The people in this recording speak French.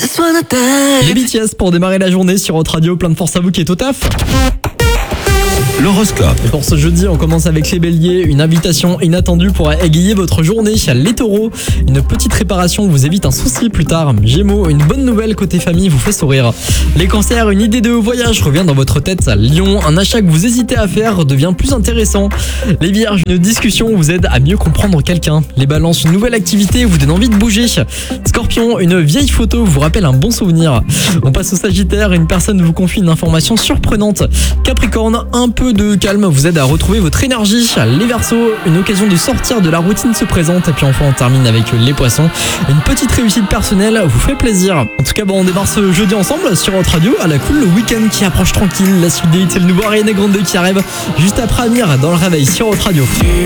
Les BTS pour démarrer la journée sur Hot Radio. Plein de force à vous qui est au taf. L'horoscope. Et pour ce jeudi, on commence avec les béliers. Une invitation inattendue pourra égayer votre journée. Les taureaux, une petite réparation vous évite un souci plus tard. Gémeaux, une bonne nouvelle côté famille vous fait sourire. Les cancers, une idée de voyage revient dans votre tête. Lion, un achat que vous hésitez à faire devient plus intéressant. Les vierges, une discussion vous aide à mieux comprendre quelqu'un. Les balances, une nouvelle activité vous donne envie de bouger. Scorpion, une vieille photo vous rappelle un bon souvenir. On passe au sagittaire, une personne vous confie une information surprenante. Capricorne, un peu de calme vous aide à retrouver votre énergie. Les Verseaux, une occasion de sortir de la routine se présente. Et puis enfin on termine avec les poissons. Une petite réussite personnelle vous fait plaisir. En tout cas on démarre ce jeudi ensemble sur votre radio à la cool. Le week-end qui approche tranquille. La suite des hits, c'est le nouveau Ariana Grande qui arrive juste après Amir dans le réveil sur votre radio.